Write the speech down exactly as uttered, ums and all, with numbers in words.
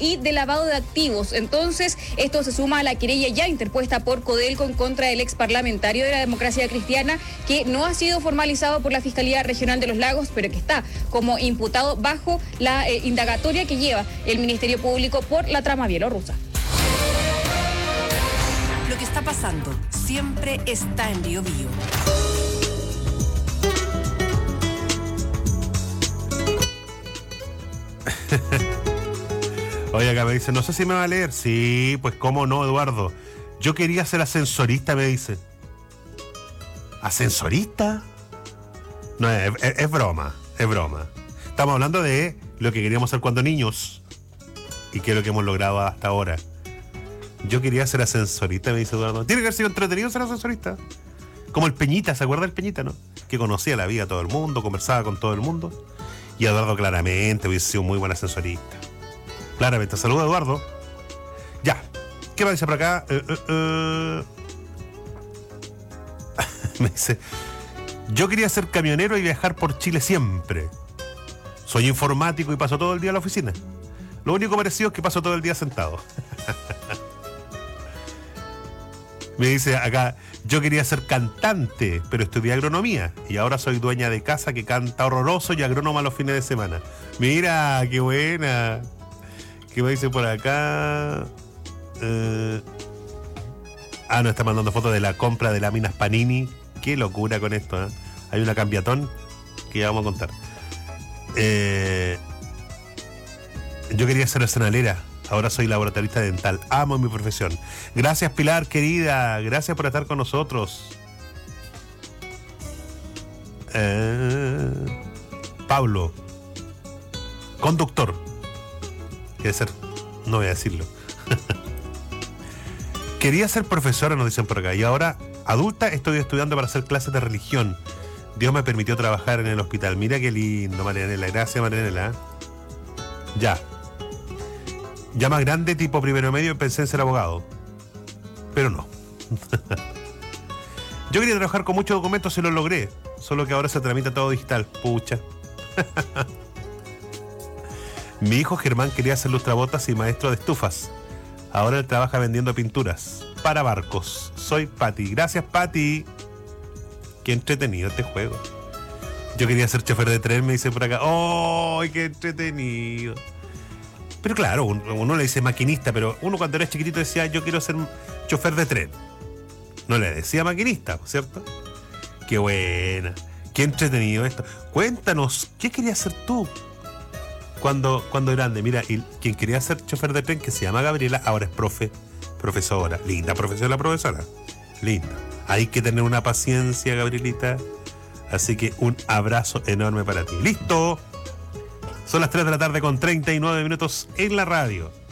y de lavado de activos. Entonces, esto se suma a la querella ya interpuesta por Codelco en contra del ex parlamentario de la Democracia Cristiana, que no ha sido formalizado por la Fiscalía Regional de los Lagos, pero que está como imputado bajo la eh, indagatoria que lleva el Ministerio Público por la trama bielorrusa. Lo que está pasando siempre está en Bio Bio. Oye, acá me dice, no sé si me va a leer. Sí, pues cómo no, Eduardo. Yo quería ser ascensorista, me dice. ¿Ascensorista? No, es, es, es broma, es broma. Estamos hablando de lo que queríamos hacer cuando niños y que es lo que hemos logrado hasta ahora. Yo quería ser ascensorista, me dice Eduardo. Tiene que haber sido entretenido ser ascensorista. Como el Peñita, ¿se acuerda del Peñita, no? Que conocía la vida de todo el mundo, conversaba con todo el mundo. Y Eduardo claramente hubiese sido un muy buen ascensorista. Claramente. Saludos, Eduardo. Ya. ¿Qué me dice por acá? Uh, uh, uh. Me dice, yo quería ser camionero y viajar por Chile siempre. Soy informático y paso todo el día en la oficina. Lo único parecido es que paso todo el día sentado. Me dice acá, yo quería ser cantante, pero estudié agronomía y ahora soy dueña de casa que canta horroroso y agrónoma los fines de semana. Mira, qué buena. ¿Qué me dice por acá? Uh... Ah, nos está mandando fotos de la compra de láminas Panini. Qué locura con esto, ¿eh? Hay una cambiatón que ya vamos a contar. Eh... Yo quería ser escenalera. Ahora soy laboratorista dental. Amo mi profesión. Gracias, Pilar, querida. Gracias por estar con nosotros. Eh, Pablo. Conductor. Quiere ser. No voy a decirlo. Quería ser profesora, nos dicen por acá. Y ahora, adulta, estoy estudiando para hacer clases de religión. Dios me permitió trabajar en el hospital. Mira qué lindo, Marianela. Gracias, Marianela. Ya. Ya más grande, tipo primero medio, pensé en ser abogado. Pero no. Yo quería trabajar con muchos documentos y lo logré. Solo que ahora se tramita todo digital. Pucha. Mi hijo Germán quería ser lustrabotas y maestro de estufas. Ahora él trabaja vendiendo pinturas para barcos. Soy Pati. Gracias, Pati. Qué entretenido este juego. Yo quería ser chofer de tren, me dice por acá. ¡Oh, qué entretenido! Pero claro, uno le dice maquinista, pero uno cuando era chiquitito decía, yo quiero ser chofer de tren. No le decía maquinista, ¿cierto? Qué buena, qué entretenido esto. Cuéntanos, ¿qué querías ser tú cuando, cuando grande? Mira, y quien quería ser chofer de tren, que se llama Gabriela, ahora es profe, profesora. Linda profesora la profesora. Linda. Hay que tener una paciencia, Gabrielita. Así que un abrazo enorme para ti. ¡Listo! Son las tres de la tarde con treinta y nueve minutos en la radio.